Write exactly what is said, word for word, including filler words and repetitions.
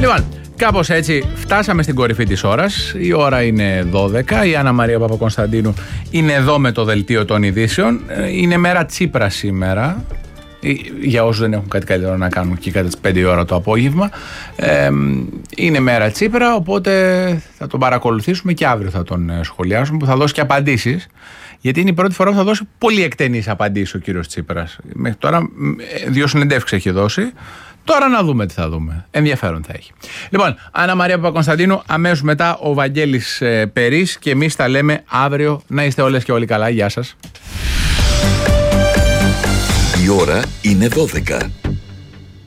Λοιπόν, κάπως έτσι φτάσαμε στην κορυφή της ώρας. Η ώρα είναι δώδεκα. Η Άννα Μαρία Παπακωνσταντίνου είναι εδώ με το δελτίο των ειδήσεων. Είναι μέρα Τσίπρα σήμερα. Για όσους δεν έχουν κάτι καλύτερο να κάνουν και κατά τις πέντε η ώρα το απόγευμα. Ε, είναι μέρα Τσίπρα, οπότε θα τον παρακολουθήσουμε και αύριο θα τον σχολιάσουμε, που θα δώσει και απαντήσεις. Γιατί είναι η πρώτη φορά που θα δώσει πολύ εκτενείς απαντήσεις ο κύριος Τσίπρας. Μέχρι τώρα δύο συνεντεύξεις έχει δώσει. Τώρα να δούμε τι θα δούμε. Ενδιαφέρον θα έχει. Λοιπόν, Άννα Μαρία Παπακωνσταντίνου, αμέσως μετά ο Βαγγέλης ε, Περής και εμείς τα λέμε αύριο. Να είστε όλες και όλοι καλά. Γεια σας. Η ώρα είναι δώδεκα.